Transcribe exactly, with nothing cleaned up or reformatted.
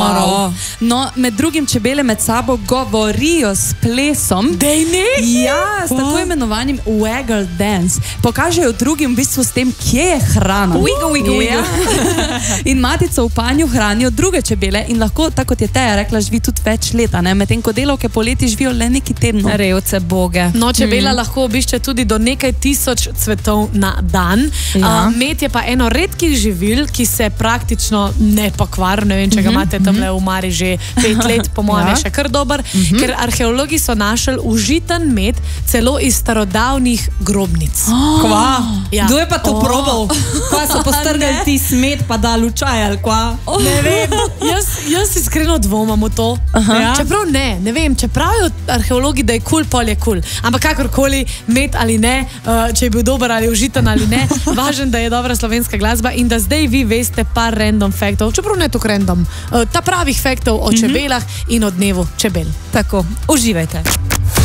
Noro. No, med drugim čebele med sabo govorijo s plesom. Dej ne? Ja, s tako imenovanim waggle dance. Pokažejo drugim v bistvu s tem, kje je hrana. Wiggle, wiggle, wiggle. In matico v panju hranijo druge čebele in lahko, tako kot je Teja rekla, živi tudi več leta, ne? Medtem ko delavke poleti živijo le neki tedno. Revce boge. No, čebela mm. lahko obišče tudi do nekaj tisoč cvetov na dan. Ja. Uh, med je pa eno redkih živil, ki se praktično ne pokvar. Ne vem, če ga mm -hmm. imate tam le v Mari že pet let, po mojem ja. je še kar dober, mm -hmm. ker arheologi so našli užiten med celo iz starodavnih grobnic. Oh. Kva? Ja. Kdo je pa to Oh. probal? Kva so postrgali ti smet pa dali v čaj, ali kva? Oh. Ne vem, jaz, jaz iskreno dvomam v to. Ja. Čeprav ne, ne vem, če pravijo arheologi, da je kul, pol je kul. Ampak kakorkoli, med ali ne, uh, če je bil dober ali užiten ali ne, važen, da je dobra slovenska glasba in da zdaj vi veste par random faktov, čeprav ne tok random, uh, ta pravih faktov o čebelah in o dnevu čebel. Tako, uživajte.